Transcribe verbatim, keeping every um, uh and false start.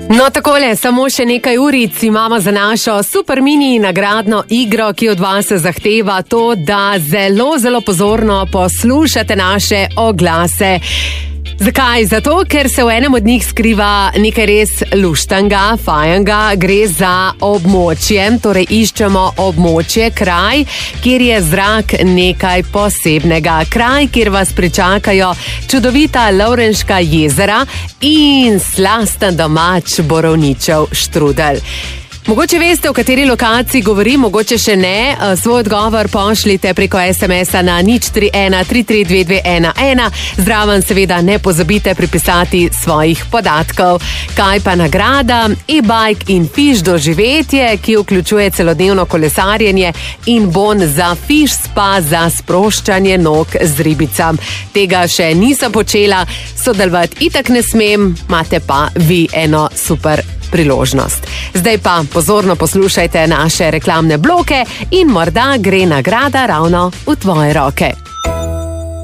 No, takole, samo še nekaj uric imamo za našo super mini nagradno igro, ki od vas zahteva to, da zelo, zelo pozorno poslušate naše oglase. Zakaj? Zato, ker se v enem od njih skriva nekaj res luštanga, fajanga, gre za območje, torej iščemo območje, kraj, kjer je zrak nekaj posebnega, kraj, kjer vas pričakajo čudovita Lovrenška jezera in slasten domač borovničev štrudel. Mogoče veste, o kateri lokaciji govorim, mogoče še ne. Svoj odgovor pošljite preko es em es-a na nič tri ena tri tri dve dve ena ena. Zraven seveda ne pozabite pripisati svojih podatkov. Kaj pa nagrada? E-bike in fiš doživetje, ki vključuje celodnevno kolesarjenje in bon za fiš spa za sproščanje nog z ribicam. Tega še nisem počela, sodelovati itak ne smem, imate pa vi eno super priložnost. Zdaj pa pozorno poslušajte naše reklamne bloke in morda gre nagrada ravno v tvoje roke.